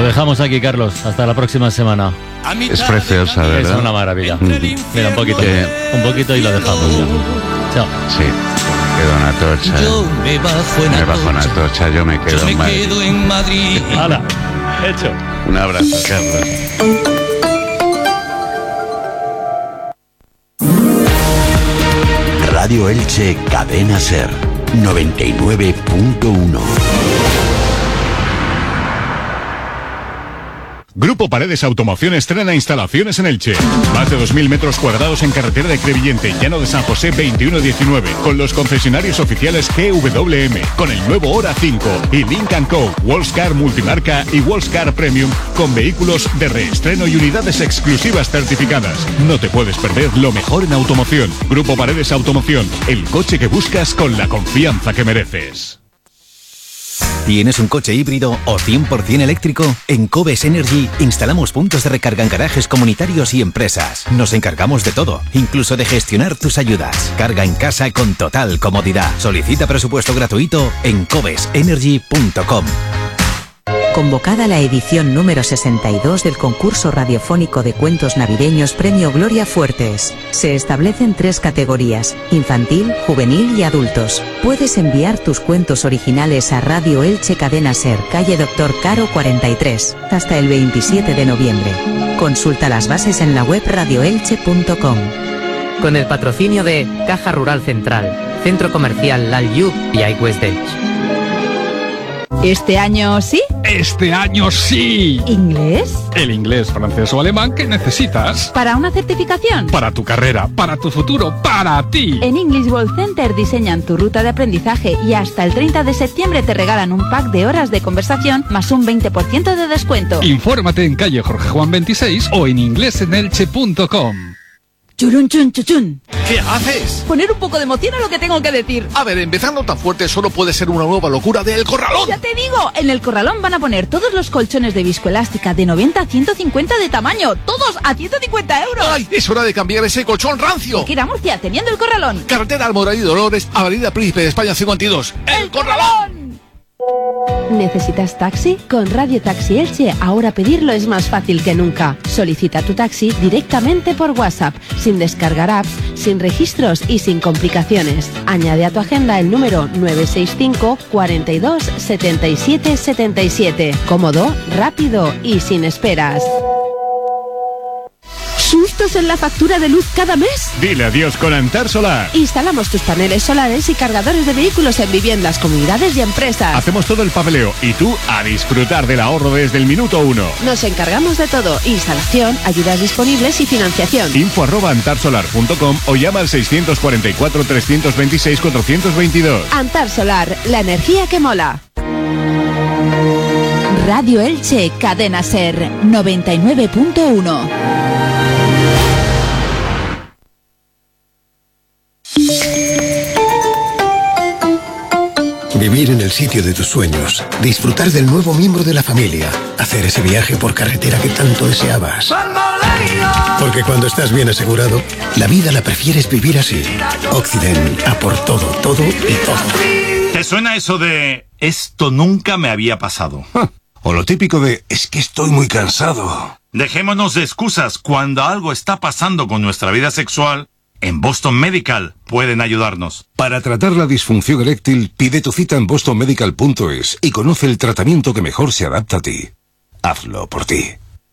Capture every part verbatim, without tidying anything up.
dejamos aquí, Carlos. Hasta la próxima semana. Es preciosa, ¿verdad? Es una maravilla. Mm. Mira, un poquito, Eh. un poquito y lo dejamos ya. Chao. Sí, quedo en Atocha. Yo me bajo en Me bajo en Atocha. Atocha, yo me quedo Yo me en Madrid. quedo en Madrid. ¡Hala! Hecho. Un abrazo, Carlos. Radio Elche Cadena Ser noventa y nueve punto uno. Grupo Paredes Automoción estrena instalaciones en Elche. Más de dos mil metros cuadrados en carretera de Crevillente, Llano de San José veintiuno diecinueve, con los concesionarios oficiales G W M, con el nuevo Hora cinco y Link and Co, Wallscar Multimarca y Wallscar Premium, con vehículos de reestreno y unidades exclusivas certificadas. No te puedes perder lo mejor en automoción. Grupo Paredes Automoción, el coche que buscas con la confianza que mereces. ¿Tienes un coche híbrido o cien por ciento eléctrico? En Cobes Energy instalamos puntos de recarga en garajes comunitarios y empresas. Nos encargamos de todo, incluso de gestionar tus ayudas. Carga en casa con total comodidad. Solicita presupuesto gratuito en cobes energy punto com. Convocada la edición número sesenta y dos del concurso radiofónico de cuentos navideños Premio Gloria Fuertes. Se establecen tres categorías: infantil, juvenil y adultos. Puedes enviar tus cuentos originales a Radio Elche Cadena Ser, calle Doctor Caro cuarenta y tres, hasta el veintisiete de noviembre. Consulta las bases en la web radio elche punto com. Con el patrocinio de Caja Rural Central, Centro Comercial Lalyu y iWest Elche. ¿Este año sí? ¡Este año sí! ¿Inglés? El inglés, francés o alemán que necesitas. ¿Para una certificación? Para tu carrera, para tu futuro, para ti. En English World Center diseñan tu ruta de aprendizaje y hasta el treinta de septiembre te regalan un pack de horas de conversación más un veinte por ciento de descuento. Infórmate en calle Jorge Juan veintiséis o en inglés en elche punto com. Churun chun chuchun. ¿Qué haces? Poner un poco de emoción a lo que tengo que decir. A ver, empezando tan fuerte solo puede ser una nueva locura de El Corralón. Ya te digo, en El Corralón van a poner todos los colchones de viscoelástica de noventa a ciento cincuenta de tamaño. Todos a ciento cincuenta euros. ¡Ay! Es hora de cambiar ese colchón rancio. Que era Murcia, teniendo El Corralón. Carretera Almoradí y Dolores, Avenida Príncipe de España cincuenta y dos. ¡El Corralón! ¿Necesitas taxi? Con Radio Taxi Elche ahora pedirlo es más fácil que nunca. Solicita tu taxi directamente por WhatsApp, sin descargar apps, sin registros y sin complicaciones. Añade a tu agenda el número nueve seis cinco, cuarenta y dos, setenta y siete, setenta y siete. Cómodo, rápido y sin esperas. ¿Sustos en la factura de luz cada mes? Dile adiós con Antar Solar. Instalamos tus paneles solares y cargadores de vehículos en viviendas, comunidades y empresas. Hacemos todo el papeleo y tú a disfrutar del ahorro desde el minuto uno. Nos encargamos de todo: instalación, ayudas disponibles y financiación. Info arroba antarsolar punto com o llama al seiscientos cuarenta y cuatro, trescientos veintiséis, cuatrocientos veintidós. Antar Solar, la energía que mola. Radio Elche Cadena Ser noventa y nueve punto uno. Vivir en el sitio de tus sueños, disfrutar del nuevo miembro de la familia, hacer ese viaje por carretera que tanto deseabas. Porque cuando estás bien asegurado, la vida la prefieres vivir así. Occident, a por todo, todo y todo. ¿Te suena eso de esto nunca me había pasado? O lo típico de es que estoy muy cansado. Dejémonos de excusas. Cuando algo está pasando con nuestra vida sexual, en Boston Medical pueden ayudarnos. Para tratar la disfunción eréctil, pide tu cita en boston medical punto es y conoce el tratamiento que mejor se adapta a ti. Hazlo por ti.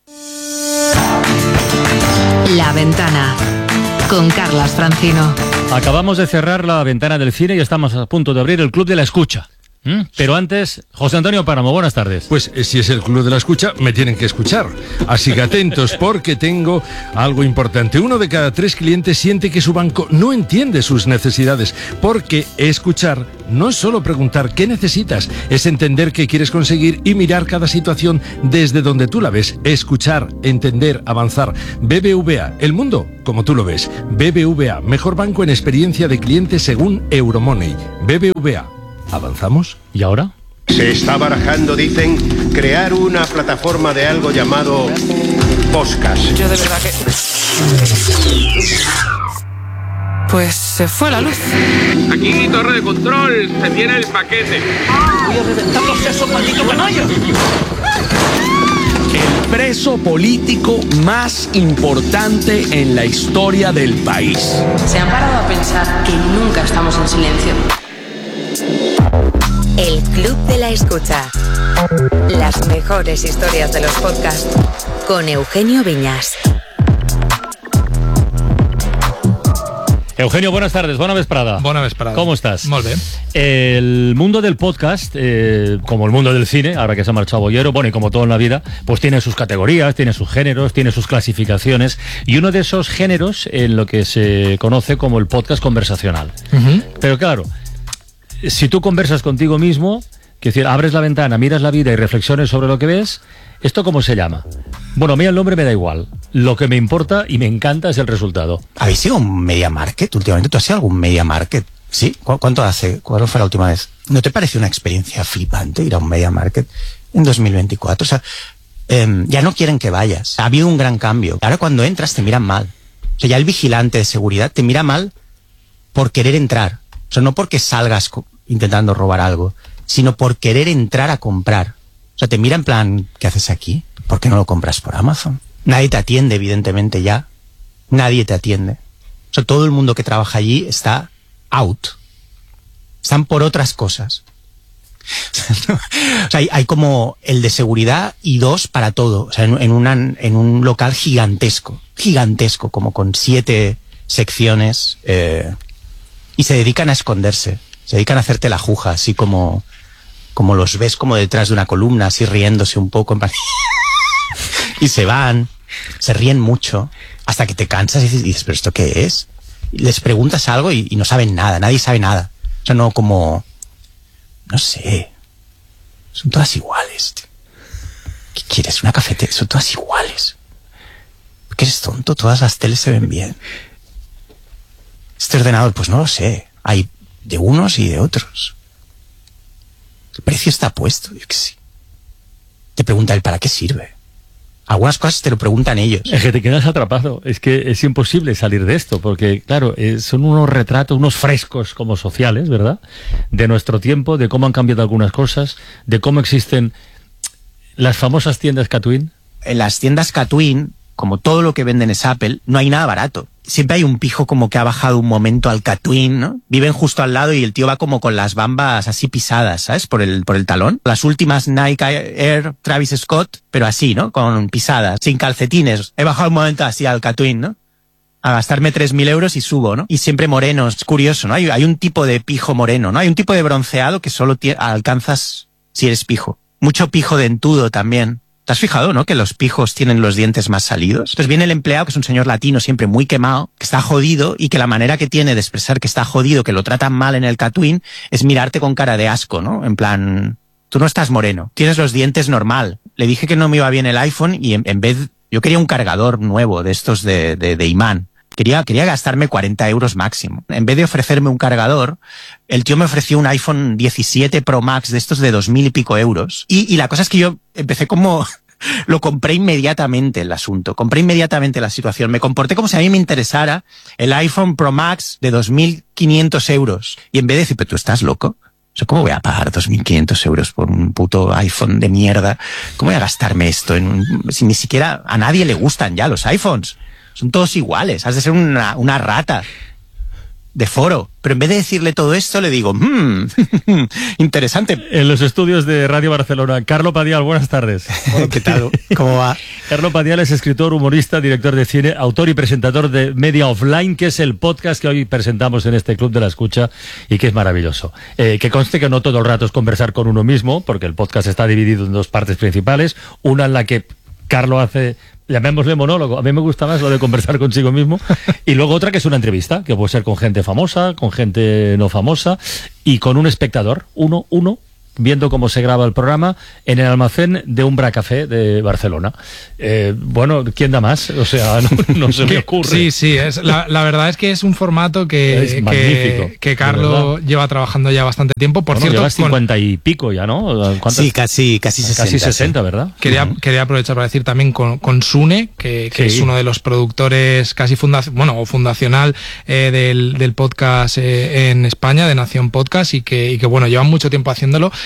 La Ventana, con Carlas Francino. Acabamos de cerrar la ventana del cine y estamos a punto de abrir el Club de la Escucha. ¿Mm? Pero antes, José Antonio Páramo, buenas tardes. Pues si es el Club de la Escucha, me tienen que escuchar. Así que atentos, porque tengo algo importante. Uno de cada tres clientes siente que su banco no entiende sus necesidades, porque escuchar no es solo preguntar qué necesitas, es entender qué quieres conseguir y mirar cada situación desde donde tú la ves. Escuchar, entender, avanzar. B B V A, el mundo como tú lo ves. B B V A, mejor banco en experiencia de clientes según Euromoney. B B V A. ¿Avanzamos? ¿Y ahora? Se está barajando, dicen, crear una plataforma de algo llamado podcast. Yo de verdad que... Pues se fue la luz. Aquí, torre de control, se tiene el paquete. Voy a reventar los sesos, maldito canalla. el preso político más importante en la historia del país. ¿Se han parado a pensar que nunca estamos en silencio? El Club de la Escucha. Las mejores historias de los podcasts con Eugenio Viñas. Eugenio, buenas tardes, bona vesprada. Bona vesprada. ¿Cómo estás? Molt bé. El mundo del podcast, eh, como el mundo del cine, ahora que se ha marchado Bollero, bueno, y como todo en la vida, pues tiene sus categorías, tiene sus géneros, tiene sus clasificaciones, y uno de esos géneros en lo que se conoce como el podcast conversacional. Uh-huh. Pero claro, si tú conversas contigo mismo, que decir, abres la ventana, miras la vida y reflexiones sobre lo que ves, ¿esto cómo se llama? Bueno, a mí el nombre me da igual. Lo que me importa y me encanta es el resultado. ¿Habéis ido a un Media Market últimamente? ¿Tú has ido a algún Media Market? ¿Sí? ¿Cu- ¿Cuánto hace? ¿Cuándo fue la última vez? ¿No te parece una experiencia flipante ir a un Media Market en dos mil veinticuatro? O sea, eh, ya no quieren que vayas. Ha habido un gran cambio. Ahora cuando entras te miran mal. O sea, ya el vigilante de seguridad te mira mal por querer entrar. O sea, no porque salgas co- intentando robar algo, sino por querer entrar a comprar. O sea, te mira en plan, ¿qué haces aquí? ¿Por qué no lo compras por Amazon? Nadie te atiende, evidentemente, ya. Nadie te atiende. O sea, todo el mundo que trabaja allí está out. Están por otras cosas. O sea, hay, hay como el de seguridad y dos para todo. O sea, en, en, una, en un local gigantesco. Gigantesco, como con siete secciones. Eh, y se dedican a esconderse. Se dedican a hacerte la juja, así como... como los ves como detrás de una columna, así riéndose un poco. En plan... y se van, se ríen mucho, hasta que te cansas y dices, ¿pero esto qué es? Y les preguntas algo y, y no saben nada, nadie sabe nada. O sea, no como... no sé... son todas iguales, tío. ¿Qué quieres? ¿Una cafetera? Son todas iguales. ¿Por qué eres tonto? Todas las teles se ven bien. Este ordenador, pues no lo sé. Hay de unos y de otros. El precio está puesto, yo qué sé. Te pregunta él, ¿para qué sirve? Algunas cosas te lo preguntan ellos. Es que te quedas atrapado. Es que es imposible salir de esto, porque, claro, eh, son unos retratos, unos frescos como sociales, ¿verdad? De nuestro tiempo, de cómo han cambiado algunas cosas, de cómo existen las famosas tiendas Catwin. En las tiendas Catwin, como todo lo que venden es Apple, no hay nada barato. Siempre hay un pijo como que ha bajado un momento al Catwin, ¿no? Viven justo al lado y el tío va como con las bambas así pisadas, ¿sabes? Por el, por el talón. Las últimas Nike Air Travis Scott, pero así, ¿no? Con pisadas, sin calcetines. He bajado un momento así al Catwin, ¿no? A gastarme tres mil euros y subo, ¿no? Y siempre morenos. Es curioso, ¿no? Hay, hay un tipo de pijo moreno, ¿no? Hay un tipo de bronceado que solo alcanzas si eres pijo. Mucho pijo dentudo también. ¿Te has fijado, no? Que los pijos tienen los dientes más salidos. Entonces viene el empleado, que es un señor latino siempre muy quemado, que está jodido y que la manera que tiene de expresar que está jodido, que lo tratan mal en el Catwin, es mirarte con cara de asco, ¿no? En plan, tú no estás moreno, tienes los dientes normal. Le dije que no me iba bien el iPhone y en, en vez, yo quería un cargador nuevo de estos de, de, de imán. Quería, quería gastarme cuarenta euros máximo. En vez de ofrecerme un cargador, el tío me ofreció un iPhone diecisiete Pro Max de estos de dos mil y pico euros. Y, y la cosa es que yo empecé como... lo compré inmediatamente el asunto. Compré inmediatamente la situación. Me comporté como si a mí me interesara el iPhone Pro Max de dos mil quinientos euros. Y en vez de decir, pero tú estás loco. O sea, ¿cómo voy a pagar dos mil quinientos euros por un puto iPhone de mierda? ¿Cómo voy a gastarme esto en un... si ni siquiera a nadie le gustan ya los iPhones? Son todos iguales, has de ser una, una rata de foro. Pero en vez de decirle todo esto, le digo, mmm, interesante. En los estudios de Radio Barcelona, Carlo Padial, buenas tardes. Bueno, ¿qué tal? ¿Cómo va? Carlo Padial es escritor, humorista, director de cine, autor y presentador de Media Offline, que es el podcast que hoy presentamos en este Club de la Escucha y que es maravilloso. Eh, que conste que no todo el rato es conversar con uno mismo, porque el podcast está dividido en dos partes principales. Una en la que Carlo hace... llamémosle monólogo, a mí me gusta más lo de conversar consigo mismo, y luego otra que es una entrevista, que puede ser con gente famosa, con gente no famosa, y con un espectador, uno, uno, viendo cómo se graba el programa en el almacén de un Bracafé de Barcelona. Eh, bueno, ¿quién da más? O sea, no, no se me ocurre. Sí, sí, es, la, la verdad es que es un formato que, es que, que Carlo lleva trabajando ya bastante tiempo. Por bueno, cierto, llevas cincuenta y pico ya, ¿no? ¿Cuántas? Sí, casi, casi sesenta. Casi sesenta, sí. ¿Verdad? Quería, uh-huh. quería aprovechar para decir también con, con Sune, que, que sí. es uno de los productores casi fundacional, bueno, o fundacional eh, del, del podcast eh, en España, de Nación Podcast, y que, y que bueno, llevan mucho tiempo haciéndolo.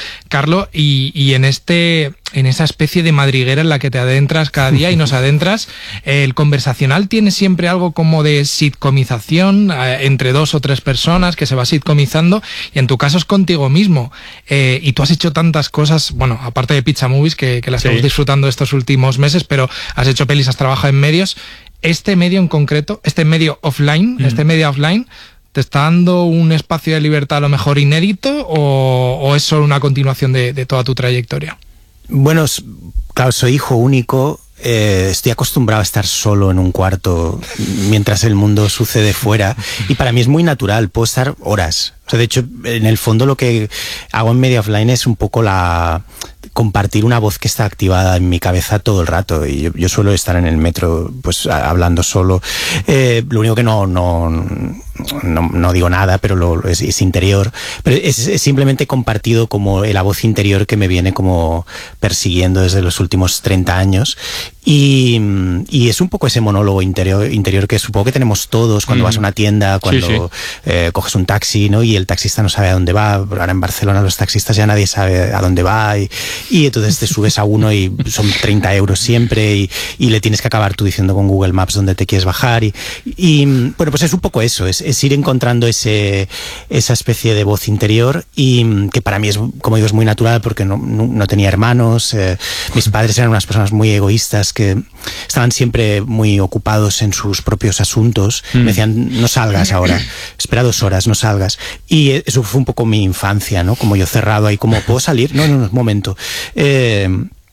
Carlo, y, y en este en esa especie de madriguera en la que te adentras cada día y nos adentras, el conversacional tiene siempre algo como de sitcomización eh, entre dos o tres personas que se va sitcomizando, y en tu caso es contigo mismo, eh, y tú has hecho tantas cosas, bueno, aparte de Pizza Movies, que, que las Sí. estamos disfrutando estos últimos meses, pero has hecho pelis, has trabajado en medios. Este medio en concreto, este medio offline, Mm. este medio offline, ¿te está dando un espacio de libertad a lo mejor inédito o, o es solo una continuación de, de toda tu trayectoria? Bueno, s- claro, soy hijo único, eh, estoy acostumbrado a estar solo en un cuarto mientras el mundo sucede fuera, y para mí es muy natural, puedo estar horas. O sea, de hecho, en el fondo lo que hago en Media Offline es un poco la compartir una voz que está activada en mi cabeza todo el rato, y yo, yo suelo estar en el metro pues a- hablando solo. Eh, lo único que no no, no, no digo nada, pero lo, lo es, es interior, pero es, es simplemente compartido como la voz interior que me viene como persiguiendo desde los últimos treinta años, y, y es un poco ese monólogo interior, interior que supongo que tenemos todos cuando Mm. vas a una tienda, cuando Sí, eh, coges un taxi, ¿no? Y el taxista no sabe a dónde va. Ahora en Barcelona los taxistas ya nadie sabe a dónde va, y, y entonces te subes a uno y son treinta euros siempre, y, y le tienes que acabar tú diciendo con Google Maps dónde te quieres bajar, y, y bueno, pues es un poco eso, es, es ir encontrando ese, esa especie de voz interior, y que para mí es, como digo, es muy natural porque no, no, no tenía hermanos, eh, mis padres eran unas personas muy egoístas que estaban siempre muy ocupados en sus propios asuntos. Mm. Me decían, no salgas ahora, espera dos horas, no salgas. Y eso fue un poco mi infancia, ¿no? Como yo cerrado ahí, como, ¿puedo salir? No, no, no, un momento. Eh,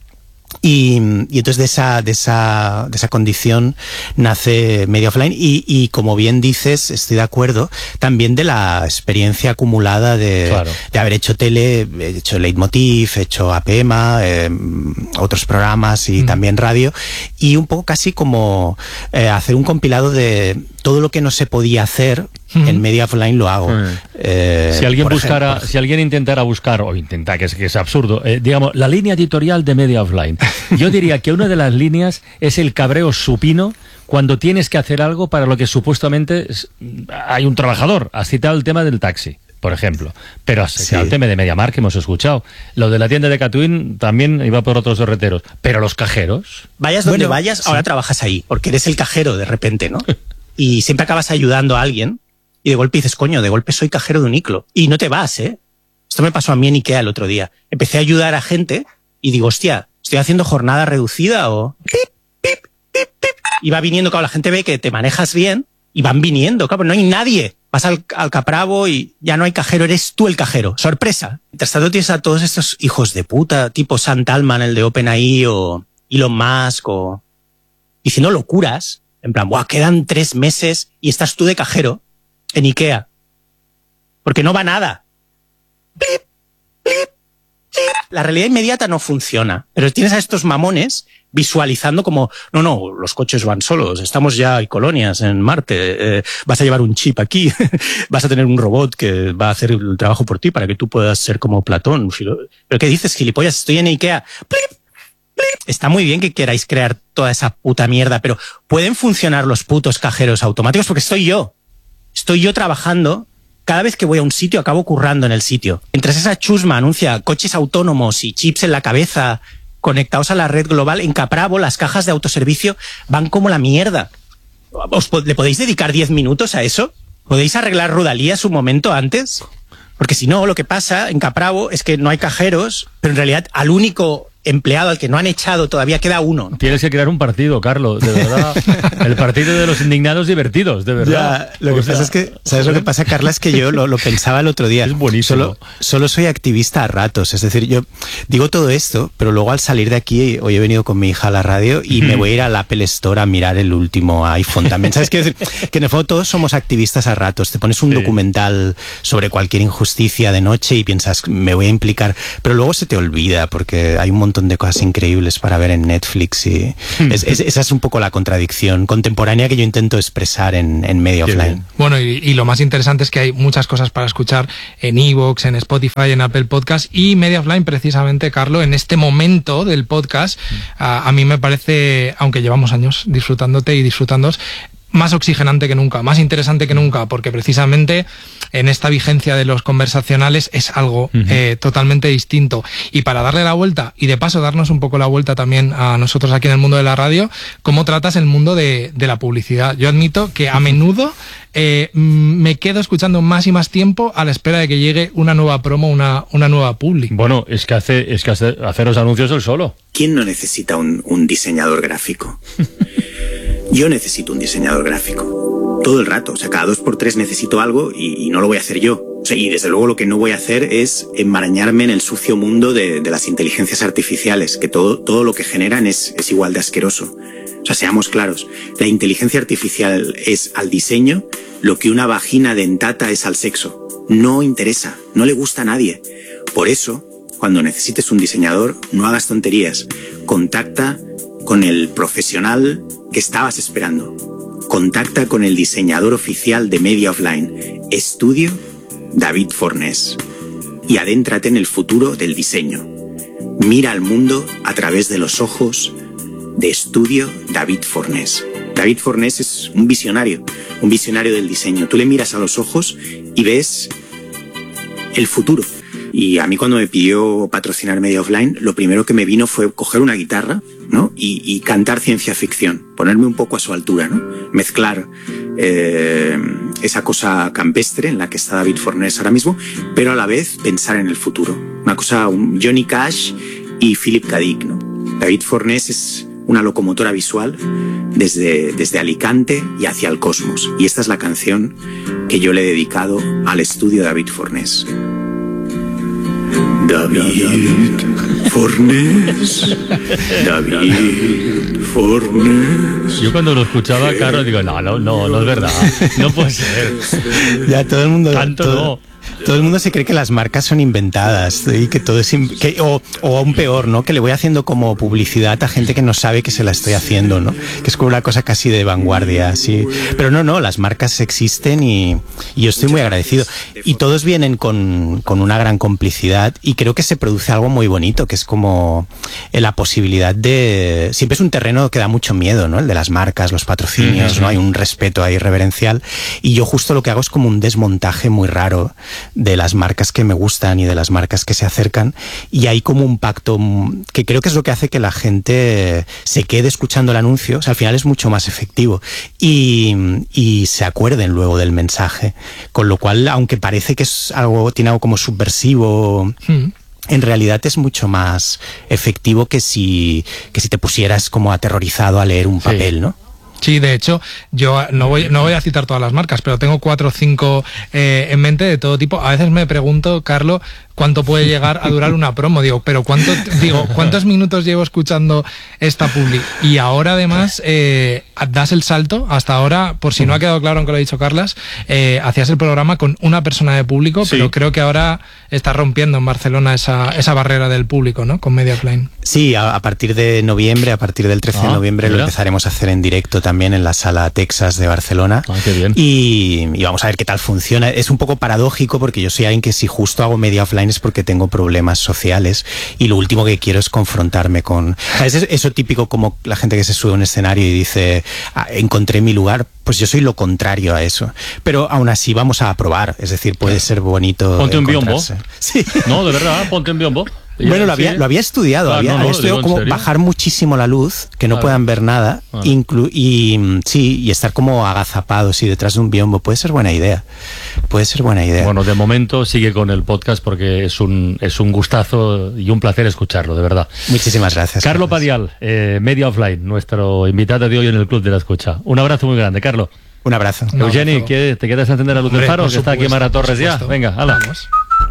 Y, y entonces de esa, de esa, de esa condición nace Media Offline, y, y como bien dices, estoy de acuerdo, también de la experiencia acumulada de, Claro. de haber hecho tele, he hecho Leitmotiv, he hecho A P E M A, eh, otros programas y también radio, y un poco casi como eh, hacer un compilado de todo lo que no se podía hacer en Media Offline lo hago. Eh, Si alguien por buscara, ejemplo, si alguien intentara buscar, o intenta, que es, que es absurdo, eh, digamos, la línea editorial de Media Offline, yo diría que una de las líneas es el cabreo supino cuando tienes que hacer algo para lo que supuestamente es- hay un trabajador. Has citado el tema del taxi, por ejemplo, pero has citado Sí. el tema de MediaMarkt que hemos escuchado. Lo de la tienda de Catwin también iba por otros derreteros, pero los cajeros... vayas donde Bueno, vayas, sí. ahora trabajas ahí, porque eres el cajero de repente, ¿no? Y siempre acabas ayudando a alguien, y de golpe dices, coño, de golpe soy cajero de un Iclo. Y no te vas, ¿eh? Esto me pasó a mí en Ikea el otro día. Empecé a ayudar a gente y digo, hostia, ¿estoy haciendo jornada reducida o...? Pip, pip, pip, pip. Y va viniendo, claro, la gente ve que te manejas bien y van viniendo, claro, no hay nadie. Vas al, al Capravo y ya no hay cajero, eres tú el cajero. ¡Sorpresa! Mientras tanto tienes a todos estos hijos de puta, tipo Sant Altman, el de OpenAI, o Elon Musk, o... diciendo locuras. En plan, buah, quedan tres meses y estás tú de cajero en Ikea. Porque no va nada. Plip, plip, plip. La realidad inmediata no funciona, pero tienes a estos mamones visualizando como, no, no, los coches van solos, estamos ya, hay colonias en Marte, eh, vas a llevar un chip aquí, vas a tener un robot que va a hacer el trabajo por ti para que tú puedas ser como Platón. ¿Pero qué dices, gilipollas? Estoy en Ikea. Plip. Está muy bien que queráis crear toda esa puta mierda, pero ¿pueden funcionar los putos cajeros automáticos? Porque estoy yo. Estoy yo trabajando. Cada vez que voy a un sitio acabo currando en el sitio. Mientras esa chusma anuncia coches autónomos y chips en la cabeza conectados a la red global, en Capravo las cajas de autoservicio van como la mierda. ¿Os po- ¿Le podéis dedicar diez minutos a eso? ¿Podéis arreglar Rodalías un momento antes? Porque si no, lo que pasa en Capravo es que no hay cajeros, pero en realidad al único empleado al que no han echado todavía queda uno, ¿no? Tienes que crear un partido, Carlos, de verdad. El partido de los indignados divertidos, de verdad. Ya, lo que O sea, pasa es que, ¿sabes lo que pasa, Carla? Es que yo lo, lo pensaba el otro día. Es buenísimo. Solo, solo soy activista a ratos. Es decir, yo digo todo esto, pero luego al salir de aquí, hoy he venido con mi hija a la radio y me voy a ir al Apple Store a mirar el último iPhone también. ¿Sabes? Quiero decir, que en el fondo todos somos activistas a ratos. Te pones un Sí. documental sobre cualquier injusticia de noche y piensas, me voy a implicar, pero luego se te olvida porque hay un montón de cosas increíbles para ver en Netflix y es, es, esa es un poco la contradicción contemporánea que yo intento expresar en, en Media Qué Offline. bien. Bueno, y, y lo más interesante es que hay muchas cosas para escuchar en iVoox, en Spotify, en Apple Podcast y Media Offline, precisamente, Carlo, en este momento del podcast, a, a mí me parece, aunque llevamos años disfrutándote y disfrutándos, más oxigenante que nunca, más interesante que nunca, porque precisamente en esta vigencia de los conversacionales es algo uh-huh. eh, totalmente distinto. Y para darle la vuelta, y de paso darnos un poco la vuelta también a nosotros aquí en el mundo de la radio, ¿cómo tratas el mundo de, de la publicidad? Yo admito que a menudo eh, me quedo escuchando más y más tiempo a la espera de que llegue una nueva promo, una, una nueva publi. Bueno, es que hace, es que hace, hacer los anuncios él solo. ¿Quién no necesita un, un diseñador gráfico? Yo necesito un diseñador gráfico. Todo el rato. O sea, cada dos por tres necesito algo y, y no lo voy a hacer yo. O sea, y desde luego lo que no voy a hacer es enmarañarme en el sucio mundo de, de las inteligencias artificiales, que todo, todo lo que generan es, es igual de asqueroso. O sea, seamos claros. La inteligencia artificial es al diseño lo que una vagina dentata es al sexo. No interesa. No le gusta a nadie. Por eso, cuando necesites un diseñador, no hagas tonterías. Contacta con el profesional que estabas esperando. Contacta con el diseñador oficial de Media Offline. Estudio David Fornés. Y adéntrate en el futuro del diseño. Mira al mundo a través de los ojos de Estudio David Fornés. David Fornés es un visionario, un visionario del diseño. Tú le miras a los ojos y ves el futuro. Y a mí cuando me pidió patrocinar Media Offline, lo primero que me vino fue coger una guitarra, ¿no? Y, y cantar ciencia ficción, ponerme un poco a su altura, ¿no? Mezclar eh, esa cosa campestre en la que está David Fornés ahora mismo, pero a la vez pensar en el futuro. Una cosa, un Johnny Cash y Philip K. Dick, ¿no? David Fornés es una locomotora visual desde, desde Alicante y hacia el cosmos. Y esta es la canción que yo le he dedicado al estudio David Fornés. David Fornés, David Fornés. Yo cuando lo escuchaba, Carlos, digo, no, no, no, no es verdad, no puede ser. Ya todo el mundo... Tanto todo, no. Todo el mundo se cree que las marcas son inventadas y que todo es que, o, o aún peor, ¿no? Que le voy haciendo como publicidad a gente que no sabe que se la estoy haciendo, ¿no? Que es como una cosa casi de vanguardia, así. Pero no, no, las marcas existen y, y yo estoy muy agradecido. Y todos vienen con, con una gran complicidad y creo que se produce algo muy bonito, que es como la posibilidad de... Siempre es un terreno que da mucho miedo, ¿no? El de las marcas, los patrocinios, mm-hmm. ¿no? Hay un respeto ahí reverencial y yo justo lo que hago es como un desmontaje muy raro de las marcas que me gustan y de las marcas que se acercan, y hay como un pacto que creo que es lo que hace que la gente se quede escuchando el anuncio. O sea, al final es mucho más efectivo y, y se acuerden luego del mensaje, con lo cual, aunque parece que es algo, tiene algo como subversivo, mm. en realidad es mucho más efectivo que si, que si te pusieras como aterrorizado a leer un papel, sí. ¿no? Sí, de hecho, yo no voy, no voy a citar todas las marcas, pero tengo cuatro o cinco eh, en mente de todo tipo. A veces me pregunto, Carlos, ¿cuánto puede llegar a durar una promo? Digo, pero ¿cuánto, digo, ¿cuántos minutos llevo escuchando esta publi? Y ahora además eh, das el salto. Hasta ahora, por si no ha quedado claro aunque lo ha dicho Carlas, eh, hacías el programa con una persona de público, sí. pero creo que ahora está rompiendo en Barcelona esa, esa barrera del público, ¿no? Con Media Offline. Sí, a, a partir de noviembre, a partir del trece ah, de noviembre mira. Lo empezaremos a hacer en directo también en la Sala Texas de Barcelona. Ah, qué bien. Y, y vamos a ver qué tal funciona. Es un poco paradójico porque yo soy alguien que si justo hago Media Offline es porque tengo problemas sociales y lo último que quiero es confrontarme con... ¿Sabes? Eso típico como la gente que se sube a un escenario y dice, ah, encontré mi lugar. Pues yo soy lo contrario a eso. Pero aún así vamos a probar. Es decir, puede ser bonito. Ponte un biombo. Sí. No, de verdad, ponte un biombo. Bueno, lo había, lo había estudiado, ah, había, no, no, había estudiado como bajar muchísimo la luz, que no claro. puedan ver nada, ah. inclu y sí, y estar como agazapados y detrás de un biombo. Puede ser buena idea. Puede ser buena idea. Bueno, de momento sigue con el podcast porque es un, es un gustazo y un placer escucharlo, de verdad. Muchísimas gracias. Carlos Padial, eh, Media Offline, nuestro invitado de hoy en el Club de la Escucha. Un abrazo muy grande, Carlos. Un abrazo. Eugeni, ¿te quedas a encender la luz del faro? Que está aquí Mara Torres ya. Venga, hala. Vamos.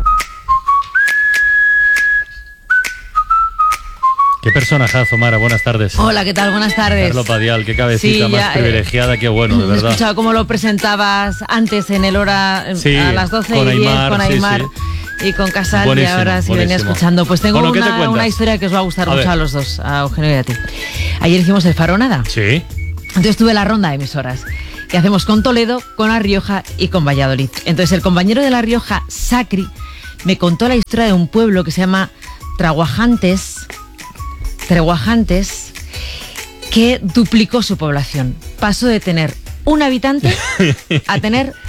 Qué personajazo, Mara, buenas tardes. Hola, ¿qué tal? Buenas tardes. Carlos Padial, qué cabecita sí, más ya, privilegiada, eh, qué bueno, de verdad. He escuchado cómo lo presentabas antes en el hora, sí, a las doce y diez con Aymar sí, sí. y con Casal, buenísimo, y ahora sí venía escuchando. Pues tengo bueno, una, una historia que os va a gustar a mucho ver. a los dos, a Eugenio y a ti. Ayer hicimos el Faro Nada. Sí. Entonces tuve la ronda de emisoras que hacemos con Toledo, con La Rioja y con Valladolid. Entonces el compañero de La Rioja, Sacri, me contó la historia de un pueblo que se llama Traguajantes, Traguajantes, que duplicó su población. Pasó de tener un habitante a tener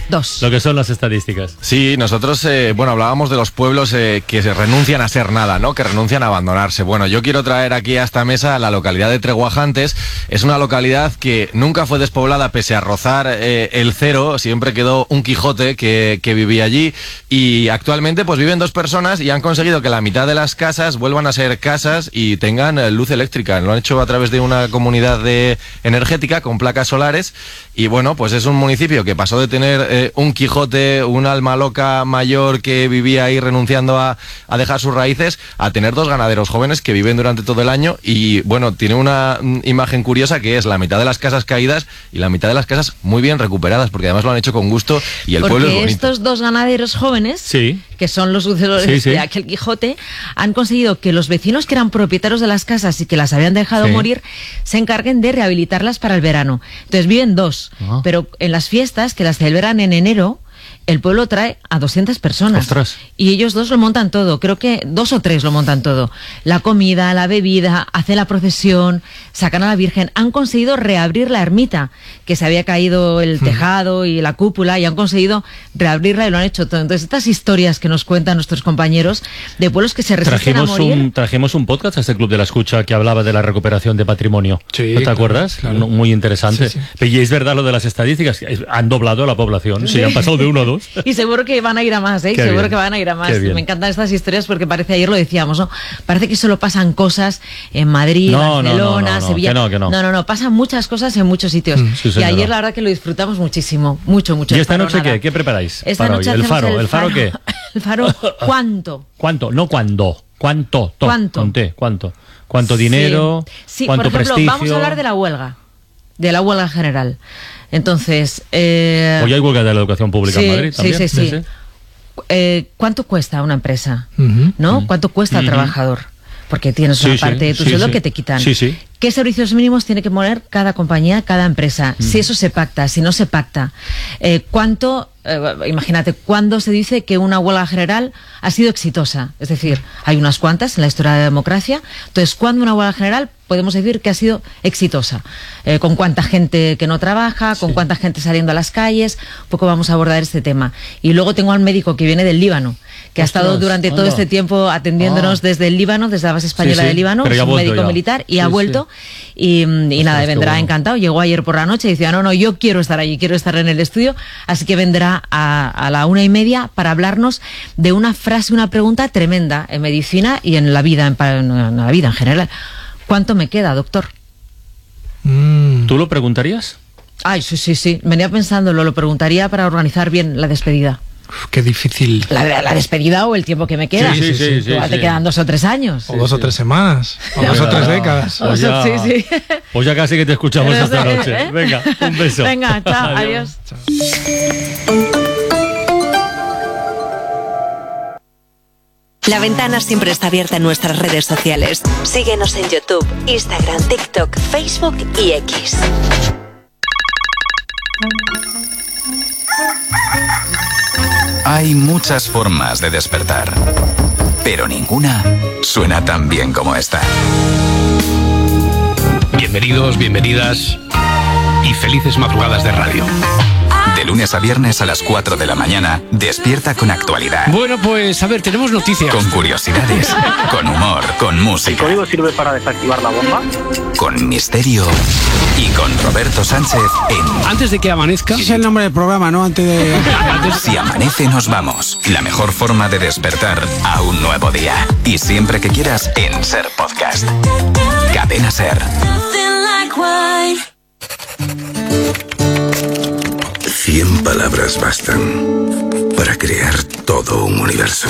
Dos. Lo que son las estadísticas. Sí, nosotros, eh, bueno, hablábamos de los pueblos eh, que se renuncian a ser nada, ¿no? Que renuncian a abandonarse. Bueno, yo quiero traer aquí a esta mesa la localidad de Treguajantes. Es una localidad que nunca fue despoblada pese a rozar eh, el cero. Siempre quedó un Quijote que, que vivía allí. Y actualmente pues viven dos personas y han conseguido que la mitad de las casas vuelvan a ser casas y tengan eh, luz eléctrica. Lo han hecho a través de una comunidad de energética con placas solares. Y bueno, pues es un municipio que pasó de tener eh, un Quijote, un alma loca mayor que vivía ahí renunciando a, a dejar sus raíces, a tener dos ganaderos jóvenes que viven durante todo el año. Y bueno, tiene una mm, imagen curiosa que es la mitad de las casas caídas y la mitad de las casas muy bien recuperadas, porque además lo han hecho con gusto y el porque pueblo es bonito. Estos dos ganaderos jóvenes, sí, que son los sucesores sí, sí. de aquel Quijote, han conseguido que los vecinos que eran propietarios de las casas y que las habían dejado sí. morir se encarguen de rehabilitarlas para el verano. Entonces viven dos, uh-huh. pero en las fiestas, que las celebran en enero, el pueblo trae a doscientas personas. Ostras. Y ellos dos lo montan todo, creo que dos o tres lo montan todo. La comida, la bebida, hacen la procesión, sacan a la Virgen. Han conseguido reabrir la ermita, que se había caído el tejado y la cúpula, y han conseguido reabrirla y lo han hecho todo. Entonces, estas historias que nos cuentan nuestros compañeros de pueblos que se resisten trajimos a morir... Un, trajimos un podcast a este Club de la Escucha que hablaba de la recuperación de patrimonio. Sí, ¿No te claro, acuerdas? Claro. Muy interesante. Sí, sí. Y es verdad lo de las estadísticas. Han doblado a la población. Sí, han pasado de uno a dos. Y seguro que van a ir a más, ¿eh? Qué Seguro bien. que van a ir a más. Me encantan estas historias porque parece, ayer lo decíamos, ¿no? Parece que solo pasan cosas en Madrid, no, Barcelona, no, no, no, Sevilla. Que no, que no. no, no, no, pasan muchas cosas en muchos sitios. Mm, sí, y ayer la verdad que lo disfrutamos muchísimo, mucho, mucho. ¿Y esta noche qué? ¿Qué preparáis? Esta para noche hoy? ¿El faro? ¿El faro, el faro qué? El faro, ¿cuánto? ¿Cuánto? No cuándo. ¿Cuánto? To, ¿Cuánto? Con T, ¿cuánto? ¿Cuánto dinero? Sí, sí, ¿cuánto por ejemplo, prestigio? vamos a hablar de la huelga, de la huelga general. Entonces... Eh, Hoy hay huelga de la educación pública sí, en Madrid también. Sí, sí, sí. ¿Sí? Eh, ¿Cuánto cuesta una empresa? Uh-huh. ¿No? ¿Cuánto cuesta uh-huh. el trabajador? Porque tienes sí, una parte sí, de tu sí, sueldo sí. que te quitan. Sí, sí. ¿Qué servicios mínimos tiene que poner cada compañía, cada empresa? Uh-huh. Si eso se pacta, si no se pacta. Eh, ¿Cuánto, eh, imagínate, cuándo se dice que una huelga general ha sido exitosa? Es decir, hay unas cuantas en la historia de la democracia. Entonces, ¿cuándo una huelga general podemos decir que ha sido exitosa? Eh, ¿Con cuánta gente que no trabaja? ¿Con sí. cuánta gente saliendo a las calles? Un poco vamos a abordar este tema. Y luego tengo al médico que viene del Líbano, que Ostras, ha estado durante todo anda. este tiempo atendiéndonos oh. desde el Líbano, desde la base española sí, sí. del Líbano, es un médico ya. militar, y sí, ha vuelto. Sí. Y, y nada, vendrá bueno. encantado. Llegó ayer por la noche y decía, no, no, yo quiero estar allí, quiero estar en el estudio, así que vendrá a, a la una y media para hablarnos de una frase, una pregunta tremenda en medicina y en la vida, en, en la vida en general. ¿Cuánto me queda, doctor? Mm. ¿Tú lo preguntarías? Ay, sí, sí, sí. Venía pensándolo, lo preguntaría para organizar bien la despedida. Uf, qué difícil. La, la despedida o el tiempo que me queda. Sí, sí, sí. sí, sí Igual sí, te quedan dos o tres años. O dos sí, o tres semanas. O dos o tres décadas. Pues ya, sí, sí. Pues ya casi que te escuchamos Pero esta noche. ¿eh? Venga, un beso. Venga, chao, adiós. Chao. La Ventana siempre está abierta en nuestras redes sociales. Síguenos en YouTube, Instagram, TikTok, Facebook y X. Hay muchas formas de despertar, pero ninguna suena tan bien como esta. Bienvenidos, bienvenidas y felices madrugadas de radio. De lunes a viernes a las cuatro de la mañana, despierta con actualidad. Bueno, pues a ver, tenemos noticias. Con curiosidades, con humor, con música. ¿El código sirve para desactivar la bomba? Con misterio y con Roberto Sánchez en... Antes de que amanezca... Ese es el nombre del programa, ¿no? Antes de... Si amanece nos vamos. La mejor forma de despertar a un nuevo día. Y siempre que quieras en Ser Podcast. Cadena Ser. Cien palabras bastan para crear todo un universo.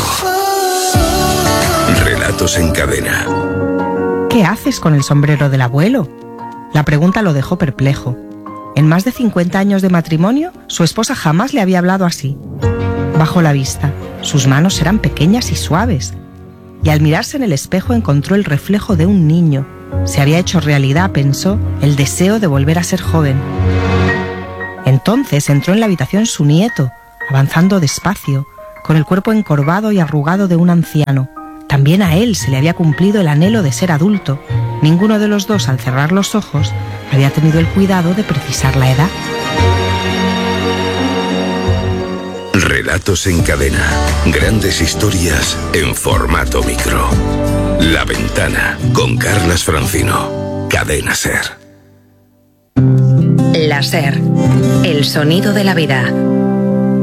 Relatos en cadena. ¿Qué haces con el sombrero del abuelo? La pregunta lo dejó perplejo. En más de cincuenta años de matrimonio, su esposa jamás le había hablado así. Bajó la vista. Sus manos eran pequeñas y suaves. Y al mirarse en el espejo encontró el reflejo de un niño. Se había hecho realidad, pensó, el deseo de volver a ser joven. Entonces entró en la habitación su nieto, avanzando despacio, con el cuerpo encorvado y arrugado de un anciano. También a él se le había cumplido el anhelo de ser adulto. Ninguno de los dos, al cerrar los ojos, había tenido el cuidado de precisar la edad. Relatos en cadena. Grandes historias en formato micro. La Ventana, con Carlas Francino. Cadena SER. La SER. El sonido de la vida.